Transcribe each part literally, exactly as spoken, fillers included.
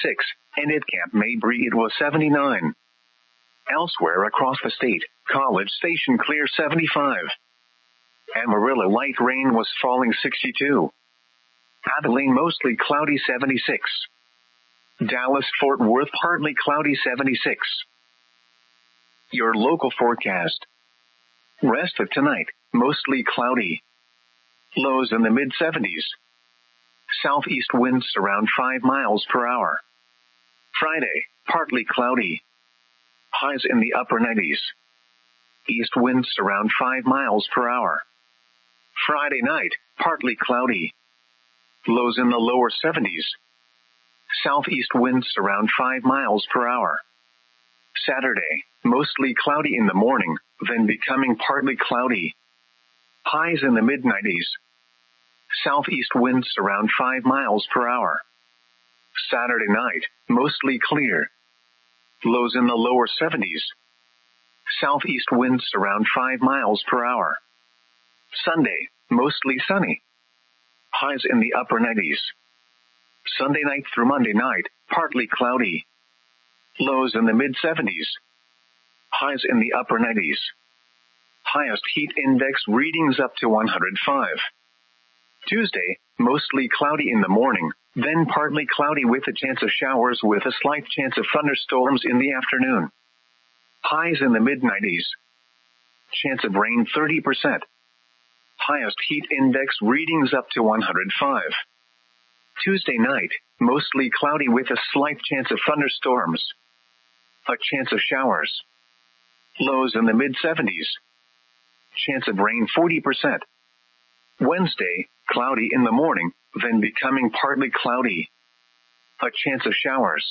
seventy-six, and at Camp Mabry it was seventy-nine. Elsewhere across the state, College Station clear seventy-five. Amarillo light rain was falling sixty-two. Abilene mostly cloudy seventy-six. Dallas-Fort Worth partly cloudy seventy-six. Your local forecast. Rest of tonight, mostly cloudy. Lows in the mid-seventies. Southeast winds around five miles per hour. Friday, partly cloudy. Highs in the upper nineties. East winds around five miles per hour. Friday night, partly cloudy. Lows in the lower seventies. Southeast winds around five miles per hour. Saturday, mostly cloudy in the morning, then becoming partly cloudy. Highs in the mid-nineties. Southeast winds around five miles per hour. Saturday night, mostly clear. Lows in the lower seventies. Southeast winds around five miles per hour. Sunday, mostly sunny. Highs in the upper nineties. Sunday night through Monday night, partly cloudy. Lows in the mid-seventies. Highs in the upper nineties. Highest heat index readings up to one hundred five. Tuesday, mostly cloudy in the morning, then partly cloudy with a chance of showers with a slight chance of thunderstorms in the afternoon. Highs in the mid-nineties. Chance of rain thirty percent. Highest heat index readings up to one hundred five. Tuesday night, mostly cloudy with a slight chance of thunderstorms. A chance of showers. Lows in the mid-seventies. Chance of rain forty percent. Wednesday, cloudy in the morning, then becoming partly cloudy. A chance of showers.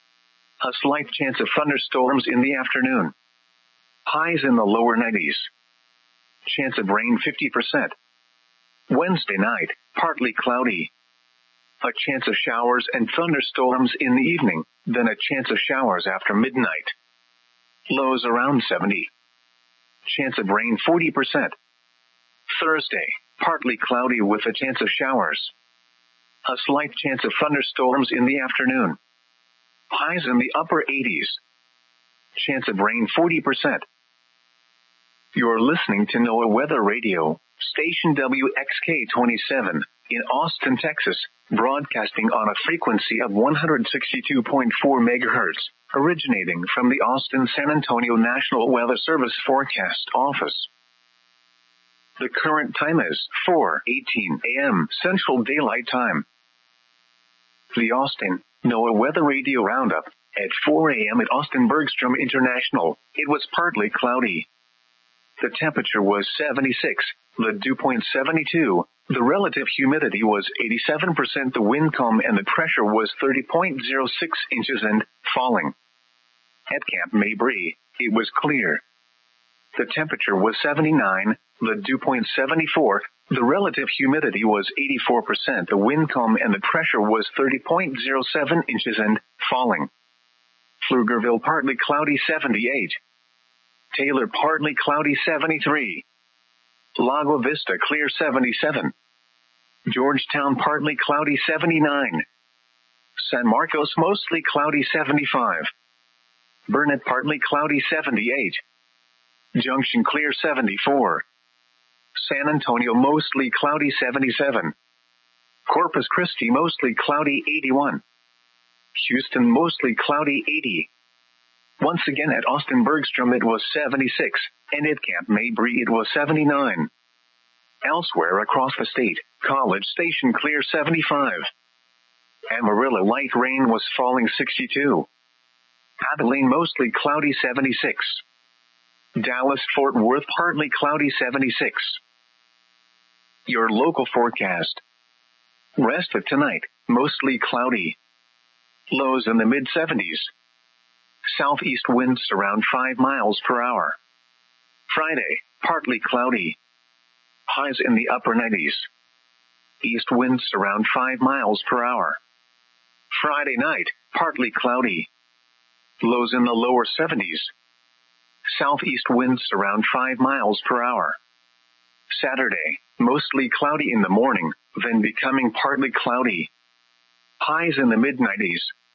A slight chance of thunderstorms in the afternoon. Highs in the lower nineties. Chance of rain fifty percent. Wednesday night, partly cloudy. A chance of showers and thunderstorms in the evening, then a chance of showers after midnight. Lows around seventy. Chance of rain forty percent. Thursday, partly cloudy with a chance of showers. A slight chance of thunderstorms in the afternoon. Highs in the upper eighties. Chance of rain forty percent. You're listening to NOAA Weather Radio, station W X K twenty-seven, in Austin, Texas, broadcasting on a frequency of one hundred sixty-two point four megahertz, originating from the Austin-San Antonio National Weather Service Forecast Office. The current time is four eighteen a.m. Central Daylight Time. The Austin NOAA Weather Radio Roundup. At four a.m. at Austin Bergstrom International, it was partly cloudy. The temperature was seventy-six, the dew point seventy-two, the relative humidity was eighty-seven percent, the wind calm and the pressure was thirty point zero six inches and falling. At Camp Mabry, it was clear. The temperature was seventy-nine, the dew point seventy-four, the relative humidity was eighty-four percent, the wind calm and the pressure was thirty point zero seven inches and falling. Pflugerville partly cloudy seventy-eight. Taylor partly cloudy seventy-three. Lago Vista clear seventy-seven. Georgetown partly cloudy seventy-nine. San Marcos mostly cloudy seventy-five. Burnett partly cloudy seventy-eight. Junction clear seventy-four. San Antonio mostly cloudy seventy-seven. Corpus Christi mostly cloudy eighty-one. Houston mostly cloudy eighty. Once again at Austin Bergstrom it was seventy-six, and at Camp Mabry it was seventy-nine. Elsewhere across the state, College Station clear seventy-five. Amarillo light rain was falling sixty-two. Abilene mostly cloudy seventy-six. Dallas-Fort Worth partly cloudy seventy-six. Your local forecast. Rest of tonight, mostly cloudy. Lows in the mid-seventies. Southeast winds around five miles per hour. Friday, partly cloudy. Highs in the upper nineties. East winds around five miles per hour. Friday night, partly cloudy. Lows in the lower seventies. Southeast winds around five miles per hour. Saturday, mostly cloudy in the morning, then becoming partly cloudy. Highs in the mid-nineties.